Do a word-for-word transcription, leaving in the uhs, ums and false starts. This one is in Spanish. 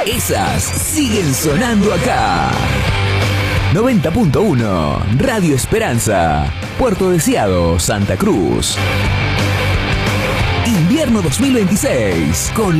Esas siguen sonando acá. noventa punto uno Radio Esperanza, Puerto Deseado, Santa Cruz. Invierno dos mil veintiséis con